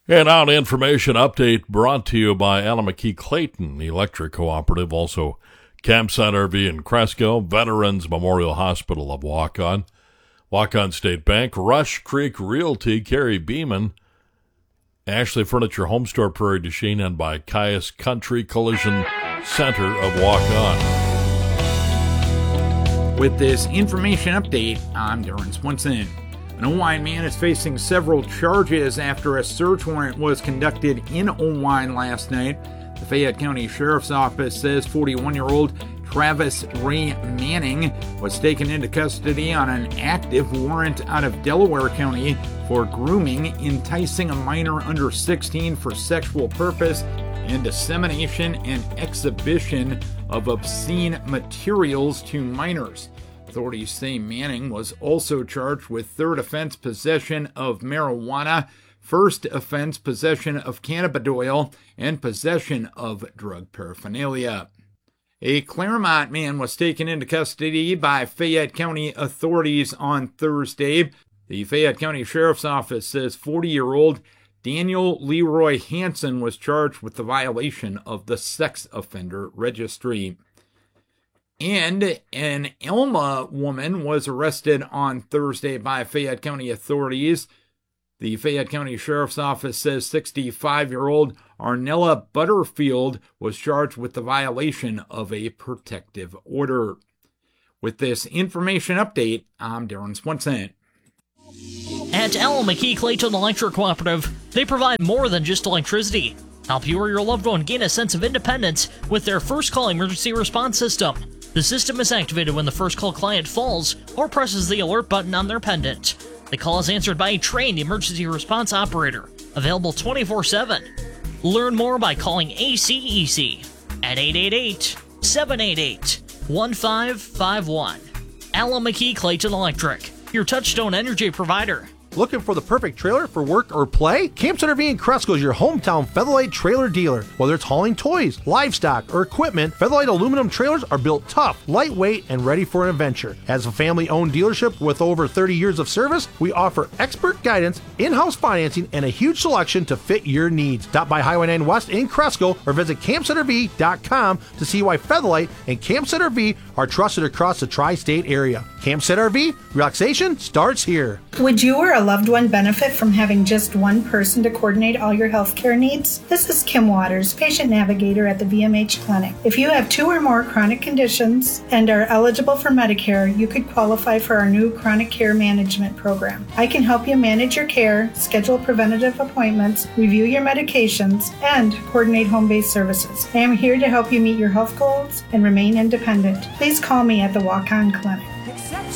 And now an information update brought to you by Alameda Clayton Electric Cooperative, also Campsite RV in Cresco, Veterans Memorial Hospital of Waukon, Waukon State Bank, Rush Creek Realty, Carrie Beeman, Ashley Furniture Home Store, Prairie du Chien, and by Caius Country Collision Center of Waukon. With this information update, I'm Darren Swenson. An Owine man is facing several charges after a search warrant was conducted in Owine last night. The Fayette County Sheriff's Office says 41-year-old Travis Ray Manning was taken into custody on an active warrant out of Delaware County for grooming, enticing a minor under 16 for sexual purpose, and dissemination and exhibition of obscene materials to minors. Authorities say Manning was also charged with third offense possession of marijuana, first offense possession of cannabidiol, and possession of drug paraphernalia. A Claremont man was taken into custody by Fayette County authorities on Thursday. The Fayette County Sheriff's Office says 40-year-old Daniel Leroy Hansen was charged with the violation of the sex offender registry. And an Elma woman was arrested on Thursday by Fayette County authorities. The Fayette County Sheriff's Office says 65-year-old Arnella Butterfield was charged with the violation of a protective order. With this information update, I'm Darren Swenson. At Alameda Clayton Electric Cooperative, they provide more than just electricity. Help you or your loved one gain a sense of independence with their first call emergency response system. The system is activated when the first call client falls or presses the alert button on their pendant. The call is answered by a trained emergency response operator, available 24/7. Learn more by calling ACEC at 888-788-1551. Alameda Clayton Electric, your touchstone energy provider. Looking for the perfect trailer for work or play? Campsite RV in Cresco is your hometown Featherlight trailer dealer. Whether it's hauling toys, livestock, or equipment, Featherlight aluminum trailers are built tough, lightweight, and ready for an adventure. As a family-owned dealership with over 30 years of service, we offer expert guidance, in-house financing, and a huge selection to fit your needs. Stop by Highway 9 West in Cresco or visit CampsiteRV.com to see why Featherlight and Campsite RV are trusted across the tri-state area. Campsite RV, relaxation starts here. Would you or a loved one benefit from having just one person to coordinate all your healthcare needs? This is Kim Waters, patient navigator at the VMH Clinic. If you have 2 or more chronic conditions and are eligible for Medicare, you could qualify for our new chronic care management program. I can help you manage your care, schedule preventative appointments, review your medications, and coordinate home-based services. I am here to help you meet your health goals and remain independent. Please call me at the Waukon Clinic.